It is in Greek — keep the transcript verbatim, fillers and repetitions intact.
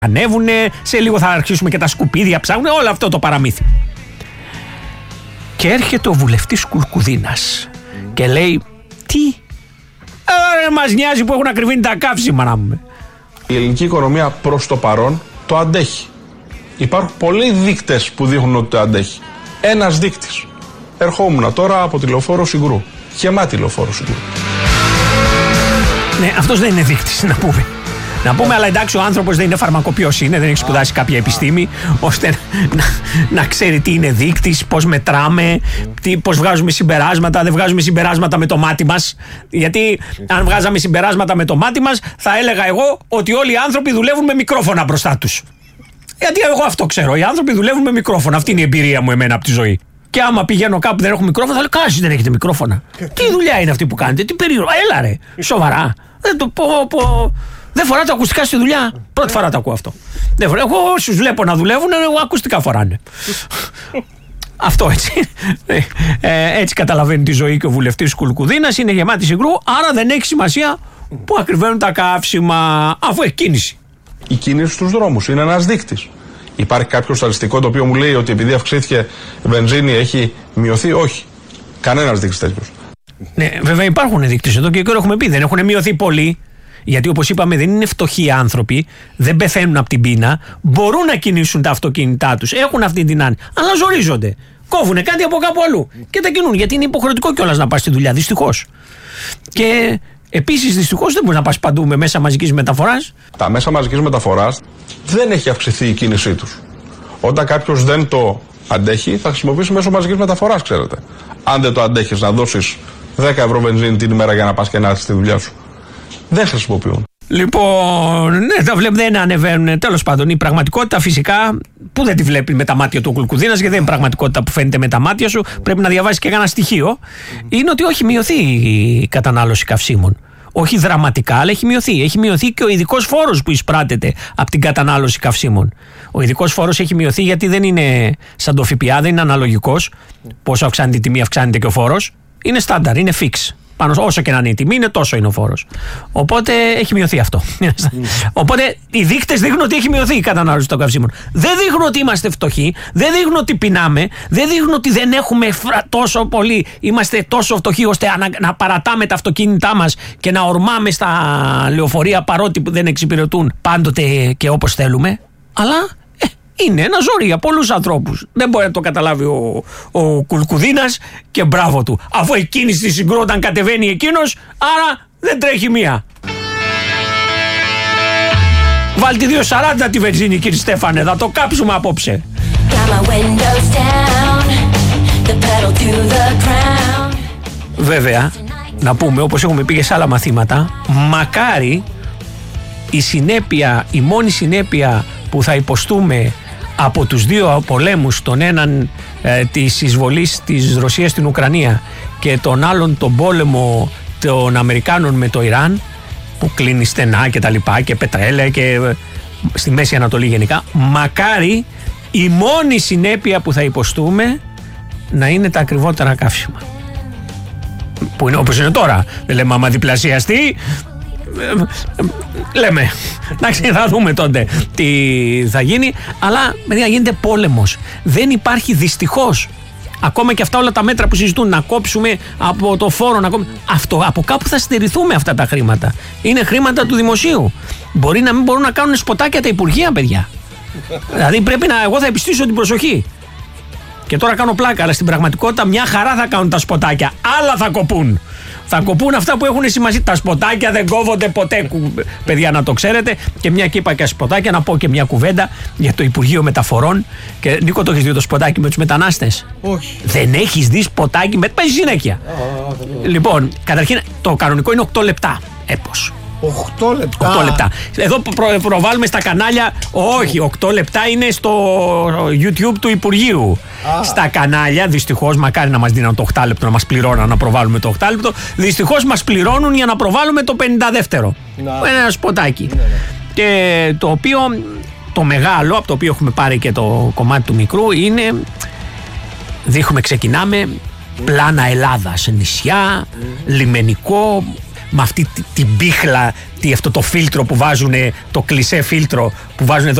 ανέβουνε, σε λίγο θα αρχίσουμε και τα σκουπίδια ψάχνουν, όλο αυτό το παραμύθι. Και έρχεται ο βουλευτής Κουλκουδίνας mm. και λέει, τι, ε, μας νοιάζει που έχουν ακριβήνει τα καύσιμα να πούμε. Η ελληνική οικονομία προς το παρόν το αντέχει. Υπάρχουν πολλοί δείκτες που δείχνουν ότι το αντέχει. Ένας δείκτης. Ερχόμουν τώρα από τη λεωφόρο Συγκρού. Γεμάτη λεωφόρο Συγκρού. Ναι, αυτός δεν είναι δείκτης, να πούμε. Να πούμε, αλλά εντάξει, ο άνθρωπος δεν είναι φαρμακοποιός, είναι, δεν έχει σπουδάσει κάποια επιστήμη, ώστε να, να ξέρει τι είναι δείκτης, πώς μετράμε, τι, πώς βγάζουμε συμπεράσματα. Δεν βγάζουμε συμπεράσματα με το μάτι μας. Γιατί αν βγάζαμε συμπεράσματα με το μάτι μας, θα έλεγα εγώ ότι όλοι οι άνθρωποι δουλεύουν με μικρόφωνα μπροστά τους. Γιατί εγώ αυτό ξέρω. Οι άνθρωποι δουλεύουν με μικρόφωνα. Αυτή είναι η εμπειρία μου εμένα από τη ζωή. Και άμα πηγαίνω κάπου που δεν έχω μικρόφωνα, θα λέω, κάση δεν έχετε μικρόφωνα. Τι δουλειά είναι αυτή που κάνετε, τι περίεργο. Έλα ρε, σοβαρά. Δεν το πω, πω. Δεν φοράτε ακουστικά στη δουλειά. Πρώτη φορά το ακούω αυτό. Δεν φορά. Εγώ όσους βλέπω να δουλεύουν, εγώ ακουστικά φοράνε. Αυτό έτσι. Ε, έτσι καταλαβαίνει τη ζωή και ο βουλευτής Κουλκουδίνας. Είναι γεμάτη Συγκρού, άρα δεν έχει σημασία που ακριβένουν τα καύσιμα, αφού έχει κίνηση. Η κίνηση στους δρόμους είναι ένας δείκτης. Υπάρχει κάποιο στατιστικό το οποίο μου λέει ότι επειδή αυξήθηκε η βενζίνη έχει μειωθεί? Όχι. Κανένας δείκτης τέτοιος. Ναι, βέβαια υπάρχουν δείκτες εδώ και καιρό έχουμε πει. Δεν έχουν μειωθεί πολύ. Γιατί όπως είπαμε δεν είναι φτωχοί άνθρωποι, δεν πεθαίνουν από την πείνα, μπορούν να κινήσουν τα αυτοκίνητά τους, έχουν αυτή την άνοια, αλλά ζορίζονται. Κόβουνε κάτι από κάπου αλλού και τα κινούν. Γιατί είναι υποχρεωτικό κιόλας να πας στη δουλειά, δυστυχώς. Και επίσης δυστυχώς δεν μπορεί να πας παντού με μέσα μαζικής μεταφοράς. Τα μέσα μαζικής μεταφοράς δεν έχει αυξηθεί η κίνησή τους. Όταν κάποιος δεν το αντέχει, θα χρησιμοποιήσει μέσω μαζικής μεταφοράς, ξέρετε. Αν δεν το αντέχεις να δώσεις δέκα ευρώ βενζίνη την ημέρα για να πας και να έρθεις στη δουλειά σου, δεν χρησιμοποιούν. Λοιπόν, ναι, τα βλέπουν, δεν ανεβαίνουν. Τέλος πάντων, η πραγματικότητα φυσικά που δεν τη βλέπει με τα μάτια του Κουλκουδίνας, γιατί δεν είναι πραγματικότητα που φαίνεται με τα μάτια σου, πρέπει να διαβάσεις και ένα στοιχείο. Mm-hmm. Είναι ότι όχι μειωθεί η κατανάλωση καυσίμων. Όχι δραματικά, αλλά έχει μειωθεί. Έχει μειωθεί και ο ειδικός φόρος που εισπράτεται από την κατανάλωση καυσίμων. Ο ειδικός φόρος έχει μειωθεί γιατί δεν είναι σαν το ΦΠΑ, δεν είναι αναλογικός. Πόσο αυξάνεται η τιμή, αυξάνεται και ο φόρος. Είναι στάνταρ, είναι fix. Πάνω, όσο και να είναι η τιμή, είναι τόσο είναι ο φόρος. Οπότε έχει μειωθεί αυτό. Mm. Οπότε οι δείκτες δείχνουν ότι έχει μειωθεί η κατανάλωση των καυσίμων. Δεν δείχνουν ότι είμαστε φτωχοί, δεν δείχνουν ότι πεινάμε, δεν δείχνουν ότι δεν έχουμε τόσο πολύ, είμαστε τόσο φτωχοί ώστε να, να παρατάμε τα αυτοκίνητά μας και να ορμάμε στα λεωφορεία παρότι δεν εξυπηρετούν πάντοτε και όπως θέλουμε. Αλλά είναι ένα ζόρι για πολλούς ανθρώπους. Δεν μπορεί να το καταλάβει ο, ο Κουλκουδίνας και μπράβο του. Αφού η κίνηση στη Συγκρού όταν κατεβαίνει εκείνος, άρα δεν τρέχει μία. Βάλτε δύο σαράντα τη βενζίνη, κύριε Στέφανε, θα το κάψουμε απόψε. Βέβαια, να πούμε, όπως έχουμε πει και σε άλλα μαθήματα, μακάρι η συνέπεια, η μόνη συνέπεια που θα υποστούμε από τους δύο πολέμους, τον έναν ε, της εισβολής της Ρωσίας στην Ουκρανία και τον άλλον τον πόλεμο των Αμερικάνων με το Ιράν, που κλείνει στενά και τα λοιπά και πετρέλαια και ε, στη Μέση Ανατολή γενικά, μακάρι η μόνη συνέπεια που θα υποστούμε να είναι τα ακριβότερα καύσιμα, που είναι όπως είναι τώρα. Δεν λέμε άμα διπλασιαστεί, λέμε, εντάξει, θα δούμε τότε τι θα γίνει. Αλλά παιδιά, γίνεται πόλεμος. Δεν υπάρχει δυστυχώς, ακόμα και αυτά όλα τα μέτρα που συζητούν, να κόψουμε από το φόρο, να κόψουμε, αυτό, από κάπου θα στερηθούμε αυτά τα χρήματα. Είναι χρήματα του δημοσίου. Μπορεί να μην μπορούν να κάνουν σποτάκια τα υπουργεία, παιδιά. Δηλαδή πρέπει να, εγώ θα επιστήσω την προσοχή. Και τώρα κάνω πλάκα, αλλά στην πραγματικότητα μια χαρά θα κάνουν τα σποτάκια. Άλλα θα κοπούν. Θα κοπούν αυτά που έχουν σημασία. Τα σποτάκια δεν κόβονται ποτέ, παιδιά, να το ξέρετε. Και μια και είπα και σποτάκια, να πω και μια κουβέντα για το Υπουργείο Μεταφορών. Και Νίκο, το έχεις δει το σποτάκι με τους μετανάστες? Όχι. Δεν έχεις δει σποτάκι με. Πάει συνέχεια. Oh, λοιπόν, καταρχήν το κανονικό είναι οκτώ λεπτά. Έπως. οκτώ λεπτά. οκτώ λεπτά. Εδώ προ, προβάλλουμε στα κανάλια. Όχι, οκτώ λεπτά είναι στο YouTube του Υπουργείου. Ah. Στα κανάλια, δυστυχώς, μακάρι να μας δίνουν το οκτώ λεπτό, να μας πληρώνουν να προβάλλουμε το οκτώ λεπτό. Δυστυχώς μας πληρώνουν για να προβάλλουμε το πενήντα δεύτερο. Nah. Ένα σποτάκι. Yeah. Και το οποίο, το μεγάλο, από το οποίο έχουμε πάρει και το κομμάτι του μικρού, είναι. Δείχνουμε, ξεκινάμε. Πλάνα Ελλάδας, νησιά, mm. λιμενικό. με αυτή την πίχλα, αυτό το φίλτρο που βάζουν, το κλισέ φίλτρο που βάζουν εδώ